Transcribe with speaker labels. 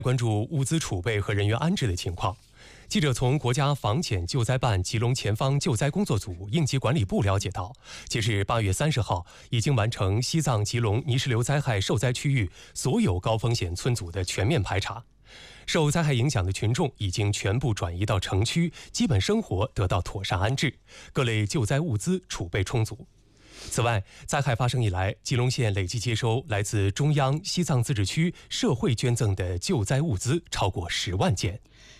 Speaker 1: 关注物资储备和人员安置的情况。记者从国家防检救灾办吉隆前方救灾工作组应急管理部了解到，截至8月30号，已经完成西藏吉隆泥石流灾害受灾区域所有高风险村组的全面排查。受灾害影响的群众已经全部转移到城区，基本生活得到妥善安置，各类救灾物资储备充足。此外，灾害发生以来，吉隆县累计接收来自中央、西藏自治区社会捐赠的救灾物资超过10万件。